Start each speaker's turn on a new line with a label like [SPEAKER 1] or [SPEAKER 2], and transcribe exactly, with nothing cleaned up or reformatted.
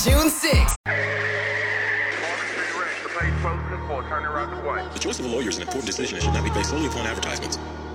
[SPEAKER 1] June sixth.
[SPEAKER 2] The choice of a lawyer is an important decision and should not be based solely upon advertisements.